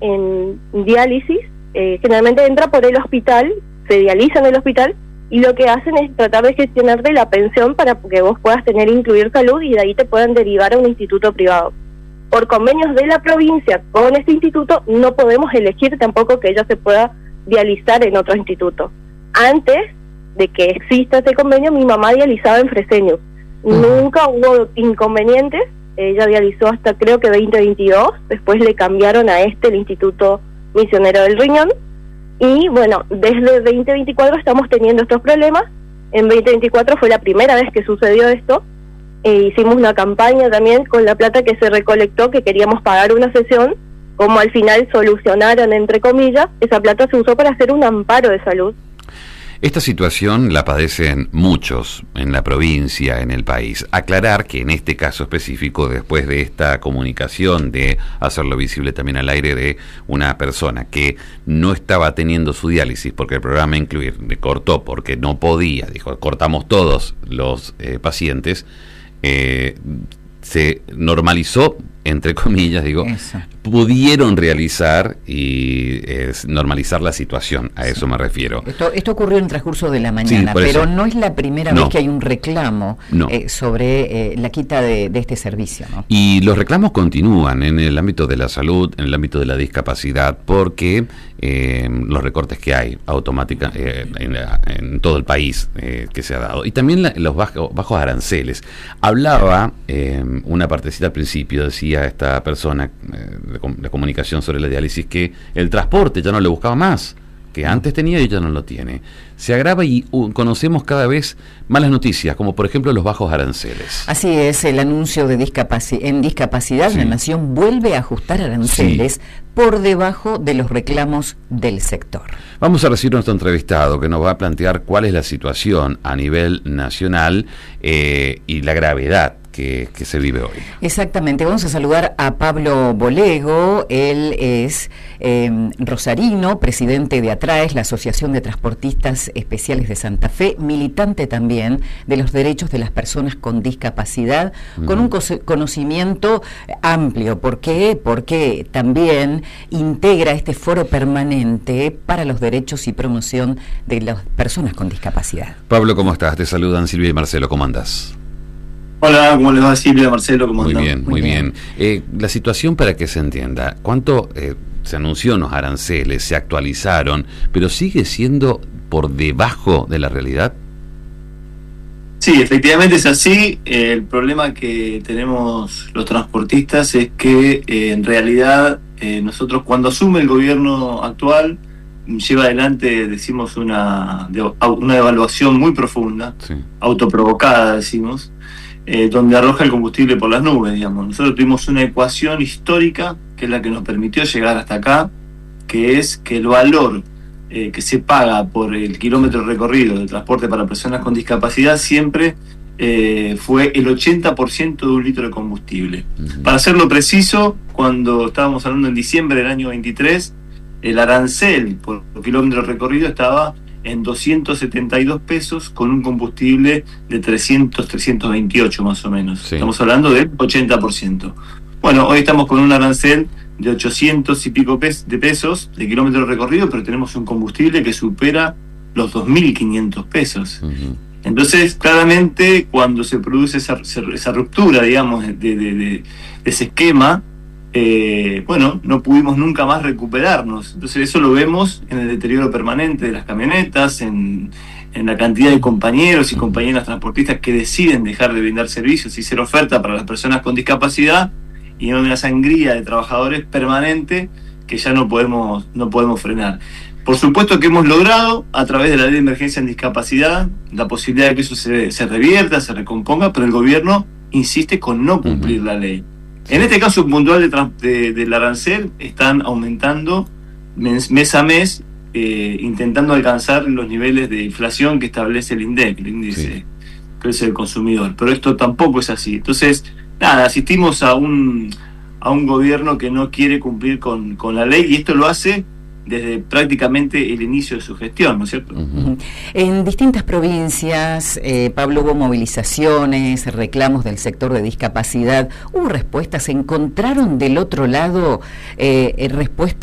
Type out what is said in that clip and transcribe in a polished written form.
en diálisis, generalmente entra por el hospital, se dializa en el hospital, y lo que hacen es tratar de gestionarte la pensión para que vos puedas incluir salud, y de ahí te puedan derivar a un instituto privado. Por convenios de la provincia con este instituto no podemos elegir tampoco que ella se pueda dializar en otro instituto. Antes de que exista este convenio, mi mamá dializaba en Freseñus. Nunca hubo inconvenientes, ella dializó hasta creo que 2022, después le cambiaron a el Instituto Misionero del Riñón, y bueno, desde 2024 estamos teniendo estos problemas. En 2024 fue la primera vez que sucedió esto. Hicimos una campaña también con la plata que se recolectó, que queríamos pagar una sesión. Como al final solucionaron, entre comillas, esa plata se usó para hacer un amparo de salud. Esta situación la padecen muchos en la provincia, en el país. Aclarar que en este caso específico, después de esta comunicación, de hacerlo visible también al aire, de una persona que no estaba teniendo su diálisis porque el programa Incluir le cortó porque no podía, dijo, cortamos todos los pacientes, se normalizó, entre comillas, digo, eso. Pudieron realizar y normalizar la situación, a eso me refiero. Esto ocurrió en el transcurso de la mañana, sí, pero no es la primera vez que hay un reclamo sobre la quita de este servicio, ¿no? Y los reclamos continúan en el ámbito de la salud, en el ámbito de la discapacidad, porque los recortes que hay automáticamente en todo el país que se ha dado, y también los bajos aranceles. Hablaba una partecita al principio, decía esta persona de comunicación sobre la diálisis, que el transporte ya no le buscaba más, que antes tenía y ya no lo tiene. Se agrava y conocemos cada vez malas noticias, como por ejemplo los bajos aranceles. Así es, el anuncio de discapacidad, sí. La Nación vuelve a ajustar aranceles, sí, por debajo de los reclamos del sector. Vamos a recibir a nuestro entrevistado, que nos va a plantear cuál es la situación a nivel nacional y la gravedad que se vive hoy. Exactamente, vamos a saludar a Pablo Bolego. Él es rosarino, presidente de ATRAES, la Asociación de Transportistas Especiales de Santa Fe, militante también de los derechos de las personas con discapacidad, con un conocimiento amplio. ¿Por qué? Porque también integra este foro permanente para los derechos y promoción de las personas con discapacidad. Pablo, ¿cómo estás? Te saludan Silvia y Marcelo, ¿cómo andás? Hola, ¿cómo les va Silvia, Marcelo? ¿Cómo andan? Muy bien. La situación, para que se entienda, ¿cuánto se anunció unos aranceles, se actualizaron, pero sigue siendo por debajo de la realidad? Sí, efectivamente es así. El problema que tenemos los transportistas es que en realidad nosotros, cuando asume el gobierno actual, lleva adelante, decimos, una evaluación muy profunda, sí, autoprovocada, decimos, donde arroja el combustible por las nubes, digamos. Nosotros tuvimos una ecuación histórica que es la que nos permitió llegar hasta acá, que es que el valor que se paga por el kilómetro recorrido de transporte para personas con discapacidad siempre fue el 80% de un litro de combustible. Para hacerlo preciso, cuando estábamos hablando en diciembre del año 23, el arancel por kilómetro recorrido estaba en 272 pesos con un combustible de 328 más o menos. Sí. Estamos hablando del 80%. Bueno, hoy estamos con un arancel de 800 y pico de pesos de kilómetro recorrido, pero tenemos un combustible que supera los 2.500 pesos. Entonces, claramente, cuando se produce esa ruptura, digamos, de ese esquema, bueno, no pudimos nunca más recuperarnos. Entonces eso lo vemos en el deterioro permanente de las camionetas, en la cantidad de compañeros y compañeras transportistas que deciden dejar de brindar servicios y ser oferta para las personas con discapacidad, y en una sangría de trabajadores permanente que ya no podemos frenar. Por supuesto que hemos logrado, a través de la Ley de Emergencia en Discapacidad, la posibilidad de que eso se revierta, se recomponga, pero el gobierno insiste con no cumplir la ley. En este caso puntual del arancel, están aumentando mes a mes, intentando alcanzar los niveles de inflación que establece el INDEC, el índice de precio del consumidor. Pero esto tampoco es así. Entonces, nada, asistimos a un gobierno que no quiere cumplir con la ley, y esto lo hace desde prácticamente el inicio de su gestión, ¿no es cierto? En distintas provincias, Pablo, hubo movilizaciones, reclamos del sector de discapacidad, hubo respuestas, ¿se encontraron del otro lado respuestas